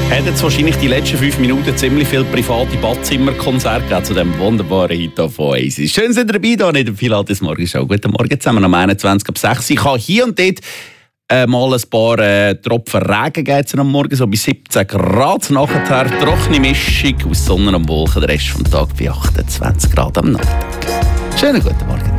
Hat jetzt wahrscheinlich die letzten 5 Minuten ziemlich viel private Badzimmerkonzerte gegeben zu diesem wunderbaren Hit von Oasis. Schön, sind ihr dabei, hier in der Pilates Morgenshow. Guten Morgen zusammen, am 21 ab 6. Ich kann hier und dort mal ein paar Tropfen Regen geben am Morgen, so bei 17 Grad. Nachher trockene Mischung aus Sonne und Wolken, der Rest des Tages bei 28 Grad am Nachmittag. Schönen guten Morgen.